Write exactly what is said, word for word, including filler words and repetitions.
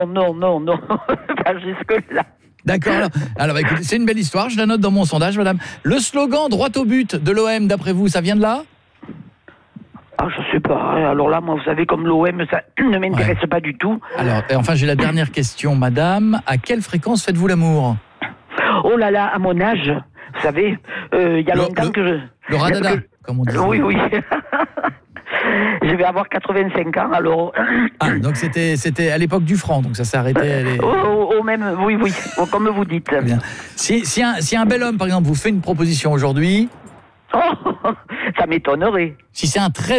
non, non, non, pas jusque-là. D'accord. Alors, alors bah, écoutez, c'est une belle histoire. Je la note dans mon sondage, madame. Le slogan droit au but de l'O M, d'après vous, ça vient de là? Ah, je sais pas. Alors là, moi, vous savez, comme l'O M, ça ne m'intéresse ouais. pas du tout. Alors, enfin, j'ai la dernière question, madame. À quelle fréquence faites-vous l'amour? Oh là là, à mon âge, vous savez, il euh, y a le, longtemps le, que je... Le radada, que... comme on dit. Oui, oui. Je vais avoir quatre-vingt-cinq ans, alors... Ah, donc c'était, c'était à l'époque du franc, donc ça s'est arrêté... Les... Au, au, au même, oui, oui, comme vous dites. Bien. Si, si, un, si un bel homme, par exemple, vous fait une proposition aujourd'hui... Oh, ça m'étonnerait. Si c'est un très